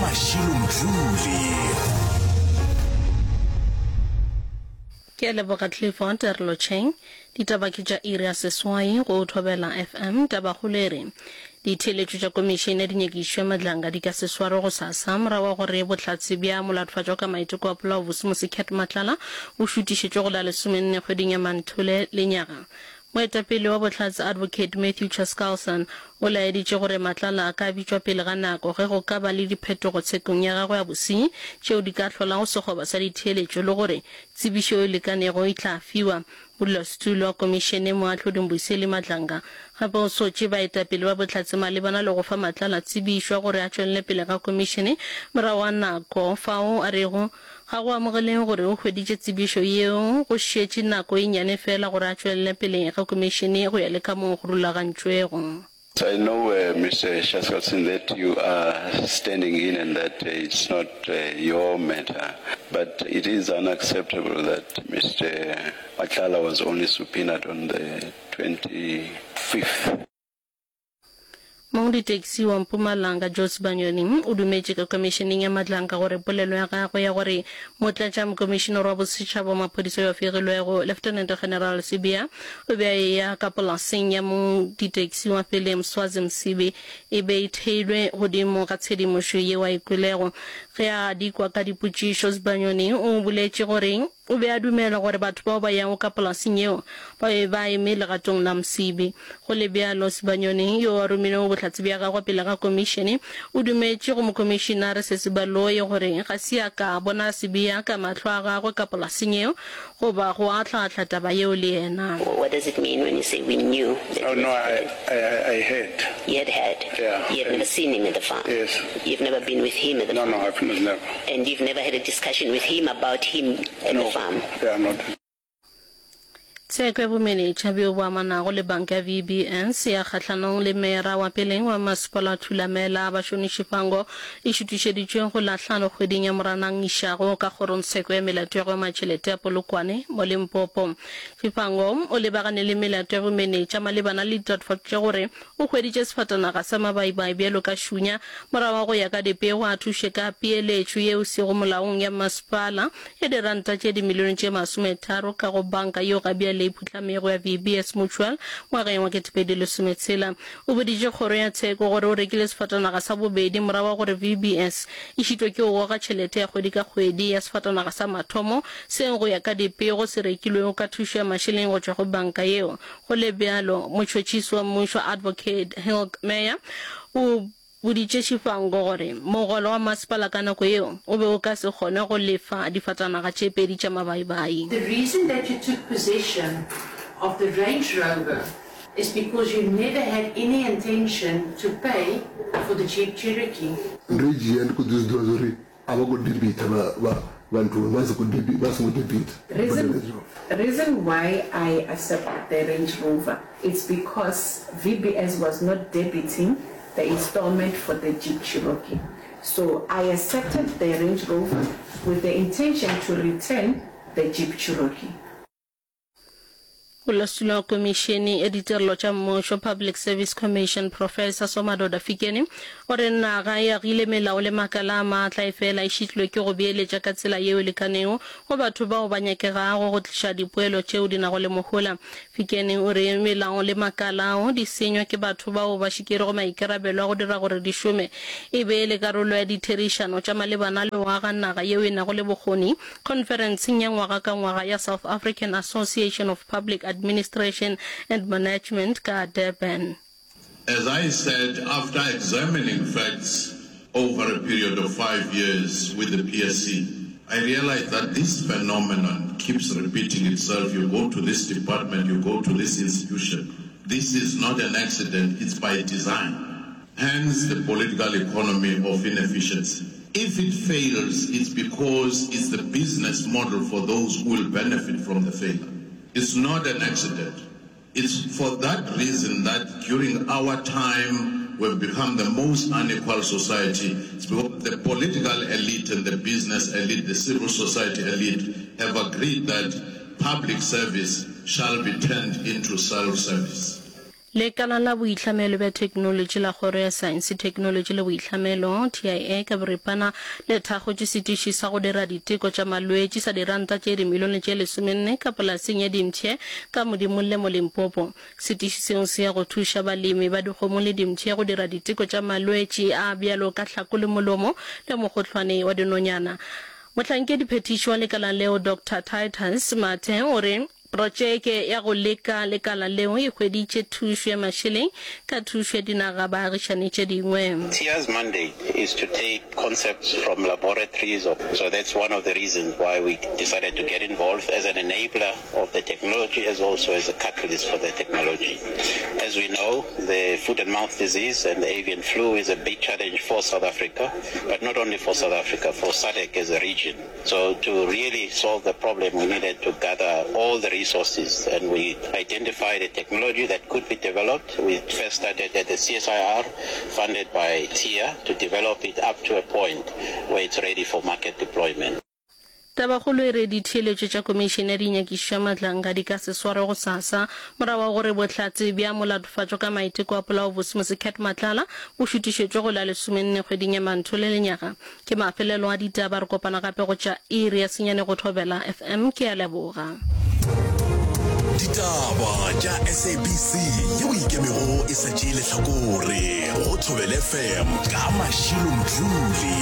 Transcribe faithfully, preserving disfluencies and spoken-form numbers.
Mashilo Mdluli. Ke leboga Clifford Erlocheng ditaba ke tša iri ya seswai go thobela F M taba golere di theletšo tša komišene di nyekišwe madlanga di ka sesware go sasa morago gore bohlatsi bja molatofaditšwa ka maiteko a polao bose Mosekhet Matlala o šutišitšwe go la lesomenne kgweding ya Manthole lenyaga. Moetapele wa bohlatsi Advocate Matthew Chaskalson o laeditše gore Matlala a ka bitšwa pele ga nako ge go ka ba le diphetogo tshekong ya gagwe ya bosenyi tšeo di ka hlola go sekgoba sa ditheletšo le gore tsebišo e lekanego e tla fiwa modulasetulo wa komišene moahloding Boiseli Madlanga gape o sotše baetapele ba bohlatsi malebana le go fa Matlala tsebišwa gore a tšwelele pele ga komišene morago ga nako fao a rego ga go amogeleng gore o hweditše tsebišo yeo go šetše nako e nyane fela gore a tšwelele pele ga komišene go ya le ka moo go rulagantšwego. So I know, uh, Mister Chaskalson, that you are standing in and that uh, it's not uh, your matter, but it is unacceptable that Mister Matlala was only subpoenaed on the twenty-fifth. Mong di-taxi wa Mpumalanga Joyce Banyoni o dumetše ka komišeneng ya Madlanga gore polelo ya gagwe ya gore motlatša mokomišenere wa bosetšhaba wa maphodisa yo fegilwego Lieutenant General Sibia o be a eya ka polaseng ya mong di-taxi wa pele Mswazi Msibi e be e theilwe godimo ga tshedimošo yeo a e kwelego ge a dikwa ka dipotšišo. Banyoni o boletše gore o be a dumela gore batho bao ba yang ka polaseng yeo ba be ba eme legatong la Msibi go le bjalo. Banyoni yo a romilego bohlatsi bja gagwe pele ga komišene o dumetše go mokomišenare se se baloye gore ga se a ka bona Sibia ka mahlo a gagwe ka polaseng yeo goba go atlhaatlha taba yeo le yena. What does it mean when you say we knew? Oh no, I, I, I heard. You had heard? Yeah. You had never seen him at the farm? Yes. You've never been with him at the No, farm? no, I've never. And you've never had a discussion with him about him at No. the farm? Yeah, not. Tsheko bomenetša bjo bo amanago le banka V B N se ya kgatlhanong le mera wa peleng wa masepala Thulamela ba šonišifango e šutišeditšweng go lahlano kgweding ya moranang išago ka kgorotsheko ya melato ya matšhelete ya Polokwane mo Limpopo. Fifango o lebagane le melato ya bomenetša malebana le ditatofatšo gore o hweditše sefatanaga sa mabaibai bjalo ka šunya morago go ya ka dipego a thuše ka peeletšo yeo se go molaong ya masepala ya diranta tše dimilione tše masometharo ka go banka yeo ga bjale iputlamego ya V B S Mutual ngwageng wa ketepedi lesometshela. O boditše kgoro ya tsheko gore o rekile sefatanaga sa bobedi morago gore V B S e šitwe ke go goga tšhelete ya kgwedi ka kgwedi ya sefatanaga sa mathomo seo go ya ka dipego se rekilwego ka thušo ya mašeleng go tšwa go banka yeo. Go le bjalo motšhotšhisi wa mmušo Advocate Hilk Meyer o boditše Fifango gore mogolo wa masepala ka nako yeo o be o ka se kgone go lefa difatanaga tše pedi tša mabaibai. The reason that you took possession of the Range Rover is because you never had any intention to pay for the Jeep Cherokee. Reason, reason why I accepted the Range Rover is because V B S was not debiting the installment for the Jeep Cherokee. So I accepted the Range Rover with the intention to return the Jeep Cherokee. Ulosula komisheni editor cha mmusho Public Service Commission Professor Somadoda Fikeni ore naga ya rile melao le makala ma tla efela ishitlwe ke go beeletša ka tsela yeo le kaneo go batho bao ba nyakega go go tlisha dipoelo tšeo di nago le mohola. Fikeni ore melao le makala o di senywa ke batho bao ba shikere go maikarabelo go dira gore di šome e be le karolo ya ditherišano tša malebana le ngwaga naga yeo e nago le bokgoni. Conference ya ngwaga ka ngwaga ya South African Association of Public Administration and Management ka Durban. As I said, after examining facts over a period of five years with the P S C, I realized that this phenomenon keeps repeating itself. You go to this department, you go to this institution. This is not an accident, it's by design. Hence the political economy of inefficiency. If it fails, it's because it's the business model for those who will benefit from the failure. It's not an accident. It's for that reason that during our time we've become the most unequal society. It's because the political elite and the business elite, the civil society elite have agreed that public service shall be turned into self-service. lekala la boitlhamelo bja technology la kgoro ya science technology le boitlhamelo T I A ka boripana le thagotse setiši sa go dira diteko tša malwetši sa diranta tše dimilione tše lesomenne ka polaseng ya dimtšhe ka modimong le mo Limpopo. Setiši seo se ya go thuša balemi ba dikgomo le dimtšhe go dira diteko tša malwetši a bjalo ka tlhako le molomo le mogotlhwane wa dinonyana. Mohlankedi phetiši wa lekala leo Doctor Titus Mathe o re projeke ya go leka lekala leo e hweditše thušo ya mašeleng ka thušo ya dinaga baagišane tše dingwe. T I A's mandate is to take concepts from laboratories, of, so that's one of the reasons why we decided to get involved as an enabler of the technology, as also as a catalyst for the technology. As we know, the foot and mouth disease and the avian flu is a big challenge for South Africa, but not only for South Africa, for S A D C as a region. So to really solve the problem, we needed to gather all the resources, and we identified a technology that could be developed. We first started at the C S I R, funded by T I A, to develop it up to a point where it's ready for market deployment. Tabagolo e re ditheletšo tša komišene ya dinyakišo ya matlanga di ka se sware go sasa morago gore bohlatse bja molatofatšo ka maiteko a polao bose Mosekhet Matlala bo šutišetšwe go la lesomenne kgweding ya Manthole lenyaga. Ke mafelelo a ditaba re kopana gape go tša iri ya senyane go thobela F M ke a leboga. Ditaba tša S A B C yeo ikemego e sa tšee lehlakore go thobela F M ka Mashilo Mdluli.